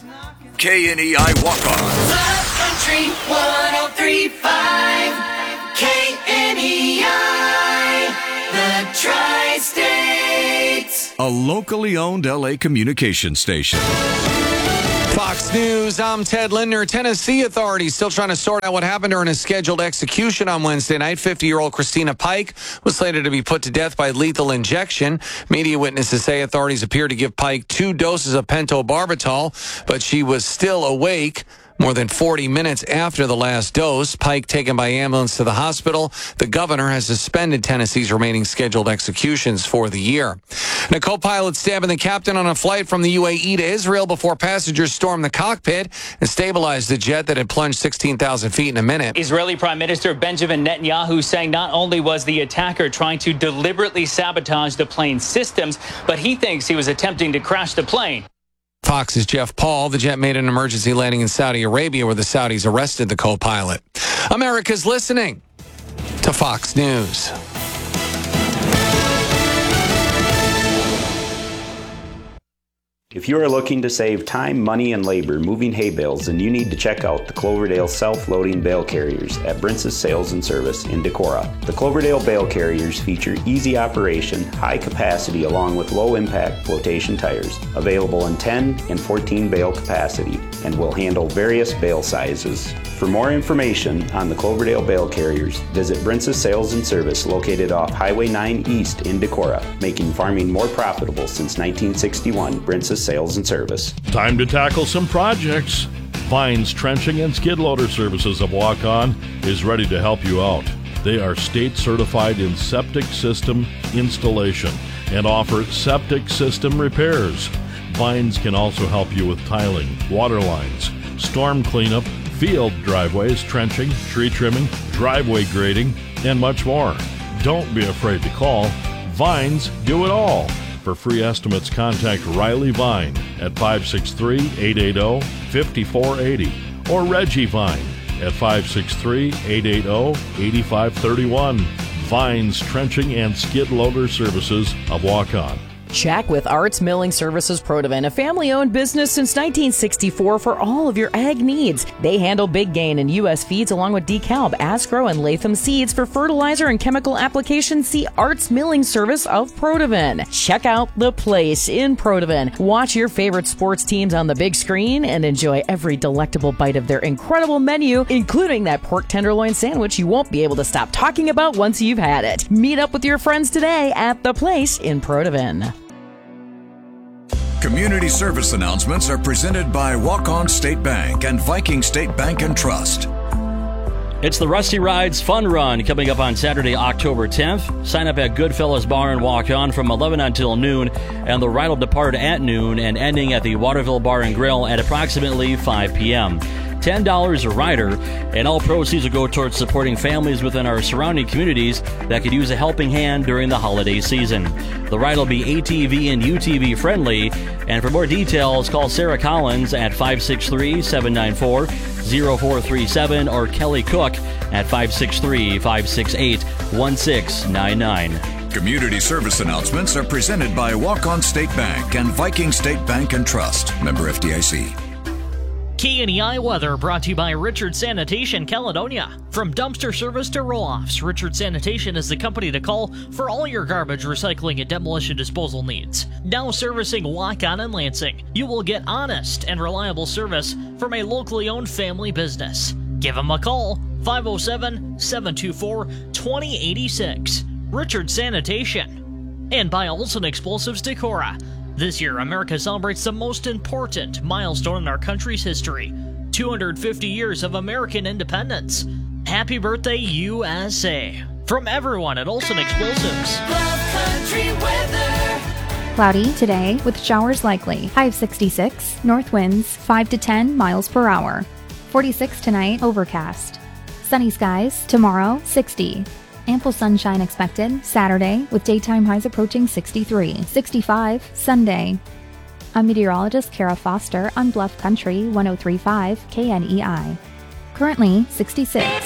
KNEI Walk-On. Love Country 103.5 KNEI, the Tri-States. A locally owned LA communication station. Fox News, I'm Ted Lindner. Tennessee authorities still trying to sort out what happened during a scheduled execution on Wednesday night. 50-year-old Christina Pike was slated to be put to death by lethal injection. Media witnesses say authorities appear to give Pike 2 doses of pentobarbital, but she was still awake. More than 40 minutes after the last dose, Pike taken by ambulance to the hospital. The governor has suspended Tennessee's remaining scheduled executions for the year. And a co-pilot stabbing the captain on a flight from the UAE to Israel before passengers stormed the cockpit and stabilized the jet that had plunged 16,000 feet in a minute. Israeli Prime Minister Benjamin Netanyahu saying not only was the attacker trying to deliberately sabotage the plane's systems, but he thinks he was attempting to crash the plane. Fox's Jeff Paul. The jet made an emergency landing in Saudi Arabia where the Saudis arrested the co-pilot. America's listening to Fox News. If you are looking to save time, money, and labor moving hay bales, then you need to check out the Cloverdale self-loading bale carriers at Brince's Sales and Service in Decorah. The Cloverdale bale carriers feature easy operation, high capacity, along with low-impact flotation tires, available in 10 and 14 bale capacity, and will handle various bale sizes. For more information on the Cloverdale bale carriers, visit Brince's Sales and Service located off Highway 9 East in Decorah, making farming more profitable since 1961. Brince's Sales and Service. Time to tackle some projects. Vines Trenching and Skid Loader Services of Walk-On is ready to help you out. They are state certified in septic system installation and offer septic system repairs. Vines can also help you with tiling, water lines, storm cleanup, field driveways, trenching, tree trimming, driveway grading, and much more. Don't be afraid to call. Vines do it all. For free estimates, contact Riley Vine at 563-880-5480 or Reggie Vine at 563-880-8531. Vines Trenching and Skid Loader Services of Walk-On. Check with Arts Milling Services Protivin, a family-owned business since 1964 for all of your ag needs. They handle Big Gain and U.S. feeds along with DeKalb, Asgrow, and Latham seeds for fertilizer and chemical applications. See Arts Milling Service of Protivin. Check out The Place in Protivin. Watch your favorite sports teams on the big screen and enjoy every delectable bite of their incredible menu, including that pork tenderloin sandwich you won't be able to stop talking about once you've had it. Meet up with your friends today at The Place in Protivin. Community service announcements are presented by Walk-On State Bank and Viking State Bank and Trust. It's the Rusty Rides Fun Run coming up on Saturday, October 10th. Sign up at Goodfellas Bar and Walk On from 11 until noon, and the ride will depart at noon and ending at the Waterville Bar and Grill at approximately 5 p.m. $10 a rider, and all proceeds will go towards supporting families within our surrounding communities that could use a helping hand during the holiday season. The ride will be ATV and UTV friendly, and for more details, call Sarah Collins at 563-794-0437 or Kelly Cook at 563-568-1699. Community service announcements are presented by Walk-On State Bank and Viking State Bank and Trust. Member FDIC. KNEI weather brought to you by Richard Sanitation Caledonia. From dumpster service to roll-offs, Richard Sanitation is the company to call for all your garbage, recycling, and demolition disposal needs. Now servicing Walk-On and Lansing, you will get honest and reliable service from a locally owned family business. Give them a call, 507-724-2086. Richard Sanitation. And by Olson Explosives Decorah. This year, America celebrates the most important milestone in our country's history, 250 years of American independence. Happy birthday, USA. From everyone at Olson Explosives. Love Country weather. Cloudy today with showers likely. High of 66, north winds 5 to 10 miles per hour. 46 tonight, overcast. Sunny skies tomorrow, 60. Ample sunshine expected Saturday with daytime highs approaching 63. 65 Sunday. I'm meteorologist Kara Foster on Bluff Country 103.5 KNEI. Currently 66.